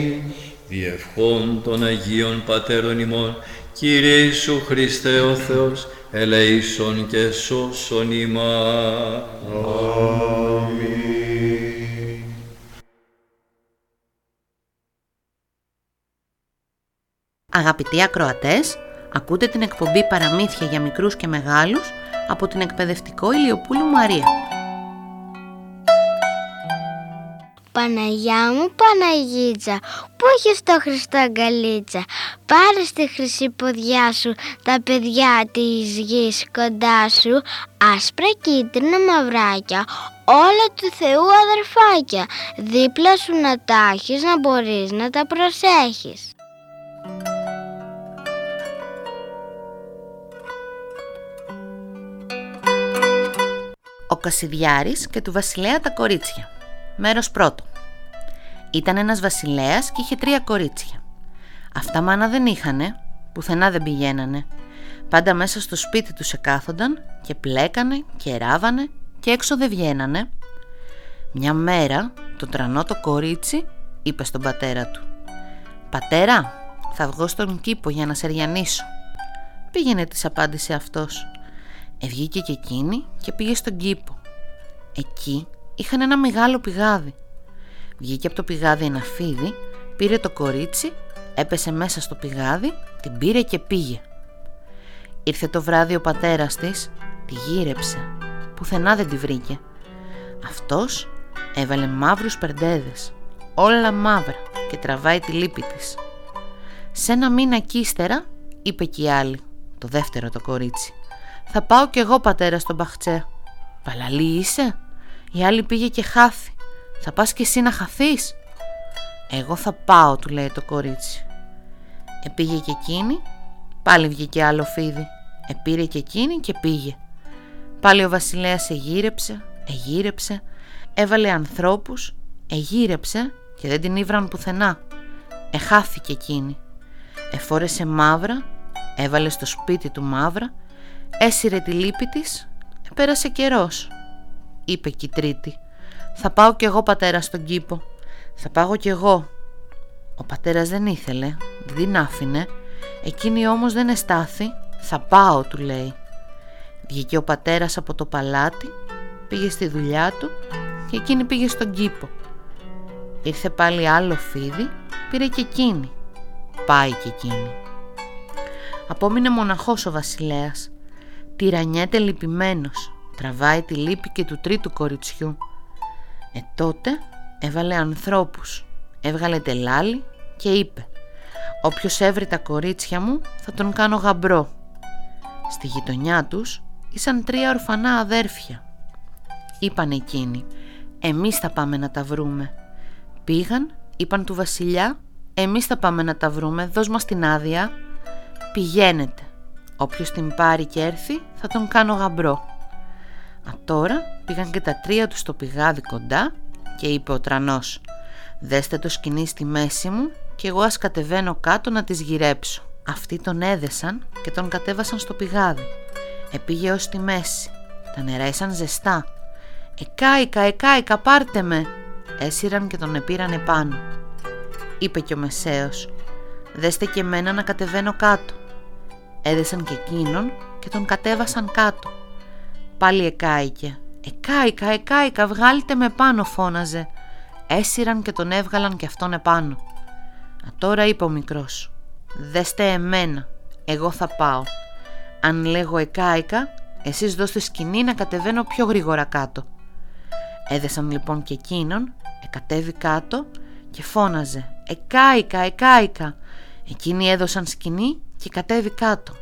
διευχών των Αγίων Πατέρων ημών, Κύριε Ιησού Χριστέ ο Θεός, ελεήσον και σώσον ημάς. Αμήν. Αγαπητοί ακροατές, ακούτε την εκπομπή Παραμύθια για μικρούς και μεγάλους από την εκπαιδευτικό Ηλιοπούλου Μαρία. Παναγιά μου Παναγίτσα, πού έχεις το Χριστό αγκαλίτσα? Πάρε στη χρυσή ποδιά σου τα παιδιά της γης κοντά σου, άσπρα κίτρινα μαυράκια, όλα του Θεού αδερφάκια, δίπλα σου να τα έχεις, να μπορείς να τα προσέχεις. Ο Κασιδιάρης και του βασιλέα τα κορίτσια. Μέρος πρώτο. Ήταν ένας βασιλέας και είχε 3 κορίτσια. Αυτά μάνα δεν είχανε, πουθενά δεν πηγαίνανε. Πάντα μέσα στο σπίτι τους εκάθονταν και πλέκανε και ράβανε και έξω δεν βγαίνανε. Μια μέρα το τρανό το κορίτσι είπε στον πατέρα του: «Πατέρα, θα βγω στον κήπο για να σε ριανίσω». «Πήγαινε», της απάντησε αυτός. Βγήκε και εκείνη και πήγε στον κήπο. Εκεί είχαν ένα μεγάλο πηγάδι. Βγήκε από το πηγάδι ένα φίδι, πήρε το κορίτσι, έπεσε μέσα στο πηγάδι, την πήρε και πήγε. Ήρθε το βράδυ ο πατέρας της, τη γύρεψε, πουθενά δεν τη βρήκε. Αυτός έβαλε μαύρους περντέδες, όλα μαύρα, και τραβάει τη λύπη της. Σε ένα μήνα κι ύστερα είπε κι η άλλη, το δεύτερο το κορίτσι: «Θα πάω κι εγώ, πατέρα, στον Μπαχτσέ». «Παλαλή είσαι?» Η άλλη πήγε και χάθη. «Θα πας κι εσύ να χαθείς?» «Εγώ θα πάω», του λέει το κορίτσι. Πήγε και εκείνη, πάλι βγήκε άλλο φίδι. Πήρε και εκείνη και πήγε. Πάλι ο βασιλέας εγύρεψε, έβαλε ανθρώπους, εγύρεψε και δεν την ήβραν πουθενά. Χάθηκε εκείνη. Εφόρεσε μαύρα, έβαλε στο σπίτι του μαύρα, έσυρε τη λύπη της, πέρασε καιρός. Είπε κι η τρίτη: «Θα πάω κι εγώ, πατέρα, στον κήπο. Θα πάω κι εγώ». Ο πατέρας δεν ήθελε, δεν την άφηνε. Εκείνη όμως δεν εστάθη. «Θα πάω», του λέει. Βγήκε ο πατέρας από το παλάτι, πήγε στη δουλειά του και εκείνη πήγε στον κήπο. Ήρθε πάλι άλλο φίδι, πήρε και εκείνη. Πάει και εκείνη. Απόμεινε μοναχός ο βασιλέας. Τυραννιέται λυπημένος, τραβάει τη λύπη και του τρίτου κοριτσιού. Τότε έβαλε ανθρώπους, έβγαλε τελάλι και είπε: «Όποιος έβρει τα κορίτσια μου θα τον κάνω γαμπρό». Στη γειτονιά τους ήσαν 3 ορφανά αδέρφια. Είπαν εκείνοι: «Εμείς θα πάμε να τα βρούμε». Πήγαν, είπαν του βασιλιά: «Εμείς θα πάμε να τα βρούμε, δώσ' μας την άδεια». «Πηγαίνετε. Όποιος την πάρει και έρθει θα τον κάνω γαμπρό». Τώρα πήγαν και τα 3 τους στο πηγάδι κοντά και είπε ο τρανός: «Δέστε το σκοινί στη μέση μου και εγώ ας κατεβαίνω κάτω να τις γυρέψω». Αυτοί τον έδεσαν και τον κατέβασαν στο πηγάδι. Πήγε ως τη μέση. Τα νερά ήσαν ζεστά. «Εκάηκα, πάρτε με». Έσυραν και τον επήραν επάνω. Είπε και ο μεσαίος: «Δέστε και εμένα να κατεβαίνω κάτω». Έδεσαν και εκείνον και τον κατέβασαν κάτω. Πάλι εκάηκε. «Εκάηκα, βγάλτε με πάνω», φώναζε. Έσυραν και τον έβγαλαν και αυτόν επάνω. Τώρα είπε ο μικρός: «Δέστε εμένα, εγώ θα πάω. Αν λέγω εκάηκα, εσείς δώστε σκοινί να κατεβαίνω πιο γρήγορα κάτω». Έδεσαν λοιπόν και εκείνον, κατέβη κάτω και φώναζε: «Εκάηκα». Εκείνοι έδωσαν σκοινί και κατέβη κάτω.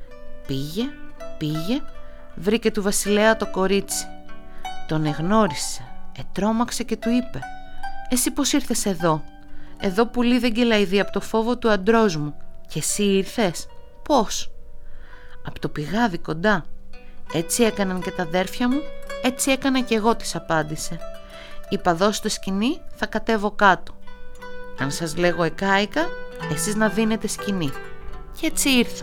Πήγε, βρήκε του βασιλέα το κορίτσι. Τον εγνώρισε, τρόμαξε και του είπε: «Εσύ πώς ήρθες εδώ? Εδώ πουλί δεν κελαηδεί από το φόβο του αντρός μου. Και εσύ ήρθες? Πώς?» «Από το πηγάδι κοντά. Έτσι έκαναν και τα αδέρφια μου, έτσι έκανα και εγώ», της απάντησε. «Είπα δώστε σκοινί, θα κατέβω κάτω. Αν σας λέγω εκάηκα, εσείς να δίνετε σκοινί». Και έτσι ήρθα.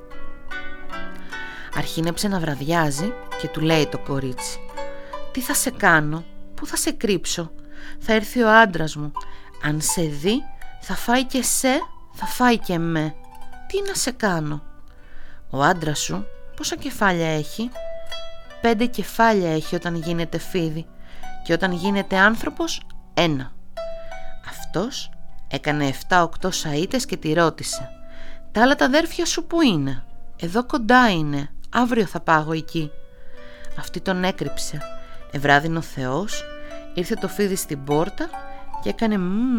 Αρχίνεψε να βραδιάζει και του λέει το κορίτσι: «Τι θα σε κάνω, πού θα σε κρύψω? Θα έρθει ο άντρας μου. Αν σε δει, Θα φάει και σε, θα φάει και με. Τι να σε κάνω? Ο άντρας σου πόσα κεφάλια έχει? 5 κεφάλια έχει όταν γίνεται φίδι και όταν γίνεται άνθρωπος 1. Αυτός έκανε 7-8 σαΐτες και τη ρώτησε: τα άλλα τα αδέρφια σου που είναι? Εδώ κοντά είναι, αύριο θα πάγω εκεί. Αυτή τον έκρυψε. Ευράδυνε ο Θεός, ήρθε το φίδι στην πόρτα και έκανε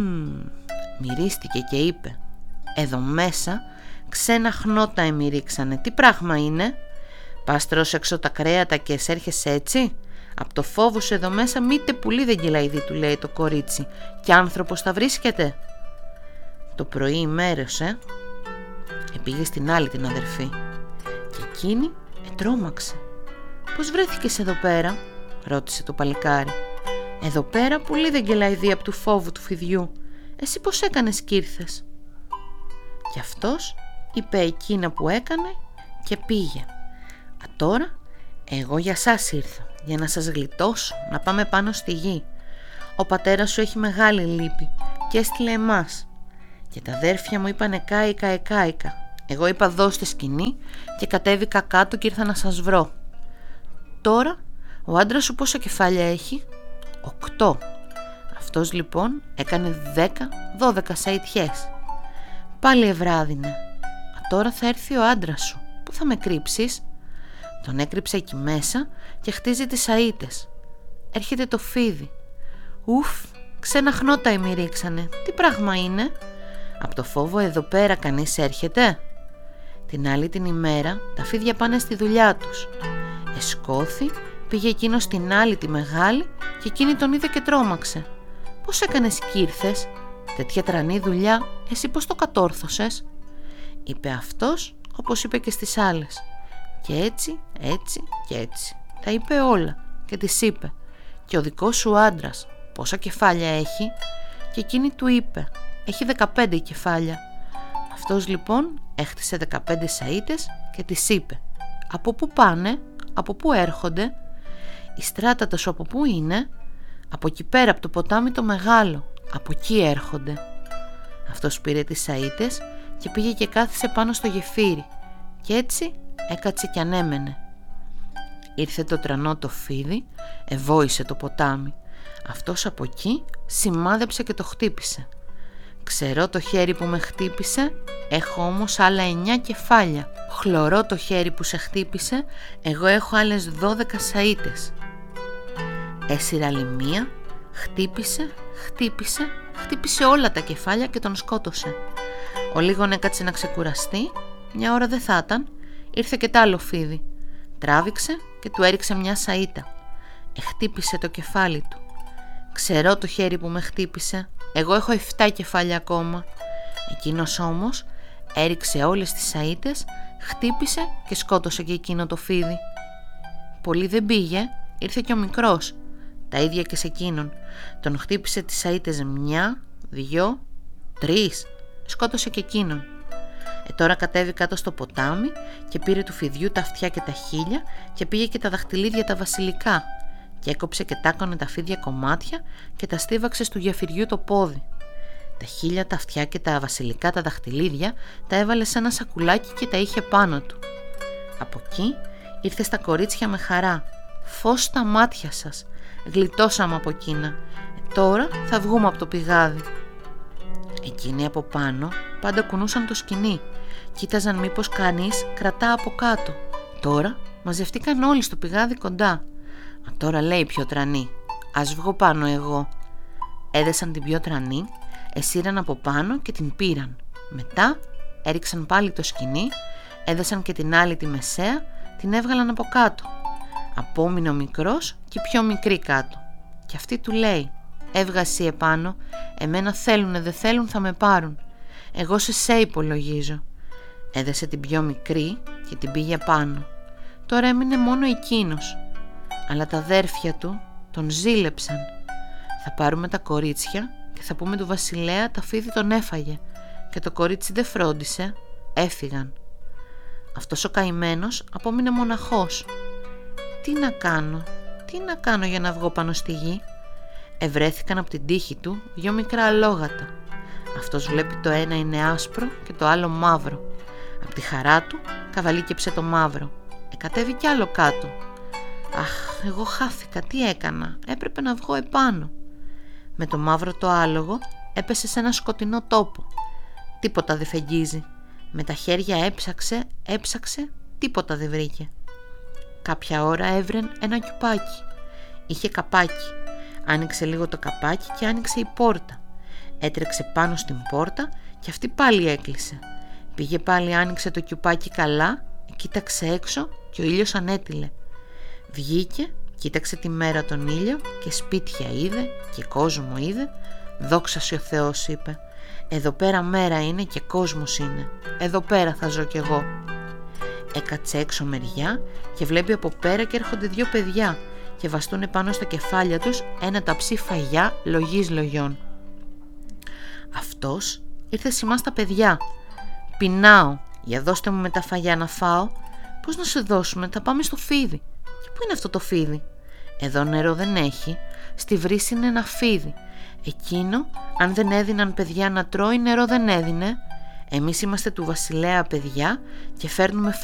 μυρίστηκε και είπε: εδώ μέσα ξένα χνότα εμυρίξανε. Τι πράγμα είναι? Πας τρως έξω τα κρέατα και εσέρχεσαι έτσι? Απ' το φόβο σου εδώ μέσα μήτε πουλί δεν κυλαϊδί, του λέει το κορίτσι, και άνθρωπος θα βρίσκεται. Το πρωί ημέρωσε, πήγε στην άλλη την αδερφή και εκείνη τρόμαξε. Πώς βρέθηκες εδώ πέρα? Ρώτησε το παλικάρι. Εδώ πέρα πουλί δεν κυλαϊδί απ' του φόβου του φιδιού. Εσύ πώς έκανες κι ήρθες? Και αυτός είπε εκείνα που έκανε και πήγε. Τώρα εγώ για σας ήρθα, για να σας γλιτώσω, να πάμε πάνω στη γη. Ο πατέρας σου έχει μεγάλη λύπη και έστειλε εμάς. Και τα αδέρφια μου είπανε κάηκα. Εγώ είπα δώστε σκηνή και κατέβηκα κάτω και ήρθα να σας βρω. Τώρα ο άντρας σου πόσα κεφάλια έχει? 8. Αυτός λοιπόν έκανε 10-12 σαϊτιές. Πάλι ευράδυνε. Τώρα θα έρθει ο άντρας σου. Πού θα με κρύψεις? Τον έκρυψε εκεί μέσα και χτίζει τις σαΐτες. Έρχεται το φίδι. Ουφ, ξένα χνότα εμυρίξανε. Τι πράγμα είναι? Απ' το φόβο εδώ πέρα κανείς έρχεται? Την άλλη την ημέρα τα φίδια πάνε στη δουλειά τους. Εσκώθη, πήγε εκείνο στην άλλη τη μεγάλη και εκείνη τον είδε και τρόμαξε. Πώς έκανες κι ήρθες? Τέτοια τρανή δουλειά, εσύ πώς το κατόρθωσες? Είπε αυτός όπως είπε και στις άλλες. Και έτσι και έτσι. Τα είπε όλα και της είπε: και ο δικός σου άντρας πόσα κεφάλια έχει? Και εκείνη του είπε: έχει 15 κεφάλια. Αυτός λοιπόν έχτισε 15 σαΐτες και της είπε: από πού πάνε? Από πού έρχονται? Η στράτατα σου από πού είναι? Από εκεί πέρα, από το ποτάμι το μεγάλο. Από εκεί έρχονται. Αυτός πήρε τις σαΐτες και πήγε και κάθισε πάνω στο γεφύρι και έτσι έκατσε κι ανέμενε. Ήρθε το τρανό το φίδι, εβόησε το ποτάμι. Αυτός από εκεί σημάδεψε και το χτύπησε. Ξερό το χέρι που με χτύπησε, έχω όμως άλλα 9 κεφάλια. Χλωρό το χέρι που σε χτύπησε, εγώ έχω άλλες 12 σαΐτες. Έσυρα άλλη μία, χτύπησε όλα τα κεφάλια και τον σκότωσε. Ο λίγον έκατσε να ξεκουραστεί, μια ώρα δεν θα ήταν, ήρθε και τ' άλλο φίδι. Τράβηξε και του έριξε μια σαΐτα. Χτύπησε το κεφάλι του. Ξερό το χέρι που με χτύπησε, εγώ έχω 7 κεφάλια ακόμα. Εκείνος όμως έριξε όλες τις σαΐτες, χτύπησε και σκότωσε και εκείνο το φίδι. Πολύ δεν πήγε, ήρθε και ο μικρός. Τα ίδια και σε εκείνον. Τον χτύπησε τις σαΐτες 1, 2, 3. Σκότωσε και εκείνον. Τώρα κατέβη κάτω στο ποτάμι και πήρε του φιδιού τα αυτιά και τα χείλια και πήγε και τα δαχτυλίδια τα βασιλικά και έκοψε και τάκωνε τα φίδια κομμάτια και τα στίβαξε στο γεφυριού το πόδι. Τα χείλια, τα αυτιά και τα βασιλικά τα δαχτυλίδια τα έβαλε σε ένα σακουλάκι και τα είχε πάνω του. Από εκεί ήρθε στα κορίτσια με χαρά. Φως στα μάτια σας, γλιτώσαμε από εκείνα, τώρα θα βγούμε από το πηγάδι. Εκείνοι από πάνω πάντα κουνούσαν το σκοινί, κοίταζαν μήπως κανείς κρατά από κάτω. Τώρα μαζευτήκαν όλοι στο πηγάδι κοντά. Μα τώρα λέει πιο τρανή, ας βγω πάνω εγώ. Έδεσαν την πιο τρανή, εσύραν από πάνω και την πήραν. Μετά έριξαν πάλι το σκοινί, έδεσαν και την άλλη τη μεσαία, την έβγαλαν από κάτω. Απόμεινε ο μικρός και η πιο μικρή κάτω. Και αυτή του λέει, έβγα εσύ επάνω, εμένα θέλουνε δεν θέλουν θα με πάρουν. Εγώ σε σε υπολογίζω. Έδεσε την πιο μικρή και την πήγε πάνω. Τώρα έμεινε μόνο εκείνος. Αλλά τα αδέρφια του τον ζήλεψαν. Θα πάρουμε τα κορίτσια και θα πούμε του βασιλέα τα φίδι τον έφαγε. Και το κορίτσι δεν φρόντισε, έφυγαν. Αυτός ο καημένος απόμεινε μοναχός. Τι να κάνω για να βγω πάνω στη γη? Ευρέθηκαν από την τύχη του 2 μικρά αλόγατα. Αυτός βλέπει το ένα είναι άσπρο και το άλλο μαύρο. Απ' τη χαρά του καβαλίκεψε το μαύρο. Κατέβει κι άλλο κάτω. Αχ, εγώ χάθηκα, τι έκανα, έπρεπε να βγω επάνω. Με το μαύρο το άλογο έπεσε σε ένα σκοτεινό τόπο. Τίποτα δεν φεγγίζει. Με τα χέρια έψαξε, τίποτα δεν βρήκε. Κάποια ώρα έβρεν ένα κιουπάκι. Είχε καπάκι. Άνοιξε λίγο το καπάκι και άνοιξε η πόρτα. Έτρεξε πάνω στην πόρτα και αυτή πάλι έκλεισε. Πήγε πάλι, άνοιξε το κιουπάκι καλά, κοίταξε έξω και ο ήλιος ανέτειλε. Βγήκε, κοίταξε τη μέρα τον ήλιο και σπίτια είδε και κόσμο είδε. «Δόξα σοι ο Θεός», είπε. «Εδώ πέρα μέρα είναι και κόσμος είναι. Εδώ πέρα θα ζω κι εγώ». Έκατσε έξω μεριά και βλέπει από πέρα και έρχονται 2 παιδιά και βαστούν πάνω στα κεφάλια τους ένα ταψί φαγιά λογής λογιών. Αυτός ήρθε σημά στα παιδιά. «Πεινάω, για δώστε μου με τα φαγιά να φάω». «Πώς να σε δώσουμε, θα πάμε στο φίδι». «Και πού είναι αυτό το φίδι?» «Εδώ νερό δεν έχει, στη βρύση είναι ένα φίδι. Εκείνο, αν δεν έδιναν παιδιά να τρώει, νερό δεν έδινε. Εμείς είμαστε του βασιλέα παιδιά και φέρνουμε